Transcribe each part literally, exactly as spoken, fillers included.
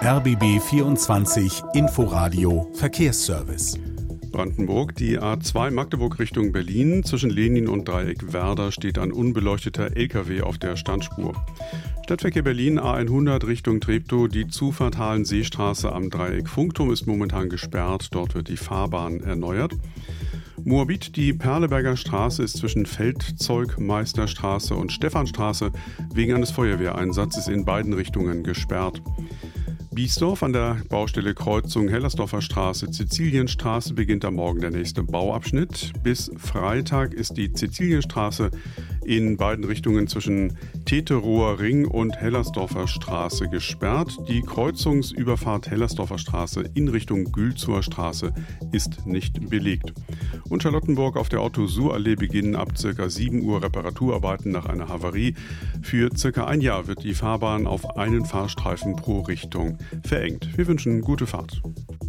R B B vierundzwanzig Inforadio Verkehrsservice. Brandenburg, die A zwei Magdeburg Richtung Berlin. Zwischen Lenin und Dreieck Werder steht ein unbeleuchteter L K W auf der Standspur. Stadtverkehr Berlin A hundert Richtung Treptow. Die Zufahrt Hallenseestraße am Dreieck Funkturm ist momentan gesperrt. Dort wird die Fahrbahn erneuert. Moabit, die Perleberger Straße ist zwischen Feldzeugmeisterstraße und Stephanstraße wegen eines Feuerwehreinsatzes in beiden Richtungen gesperrt. Biesdorf an der Baustelle Kreuzung Hellersdorfer Straße, Sizilienstraße beginnt am Morgen der nächste Bauabschnitt. Bis Freitag ist die Sizilienstraße in beiden Richtungen zwischen Teterower Ring und Hellersdorfer Straße gesperrt. Die Kreuzungsüberfahrt Hellersdorfer Straße in Richtung Gülzower Straße ist nicht belegt. Und Charlottenburg auf der Otto-Suhr-Allee beginnen ab ca. sieben Uhr Reparaturarbeiten nach einer Havarie. Für ca. ein Jahr wird die Fahrbahn auf einen Fahrstreifen pro Richtung verengt. Wir wünschen gute Fahrt.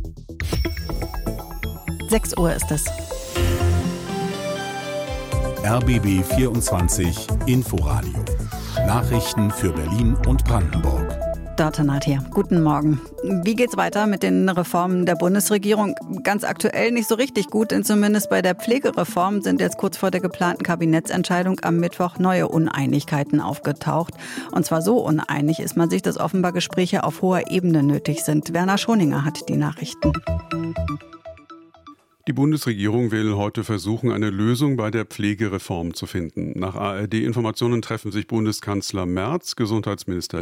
sechs Uhr ist es. R B B vierundzwanzig Inforadio. Nachrichten für Berlin und Brandenburg. Dortenat hier. Guten Morgen. Wie geht's weiter mit den Reformen der Bundesregierung? Ganz aktuell nicht so richtig gut, denn zumindest bei der Pflegereform sind jetzt kurz vor der geplanten Kabinettsentscheidung am Mittwoch neue Uneinigkeiten aufgetaucht. Und zwar so uneinig ist man sich, dass offenbar Gespräche auf hoher Ebene nötig sind. Werner Schoninger hat die Nachrichten. Die Bundesregierung will heute versuchen, eine Lösung bei der Pflegereform zu finden. Nach A R D-Informationen treffen sich Bundeskanzler Merz, Gesundheitsminister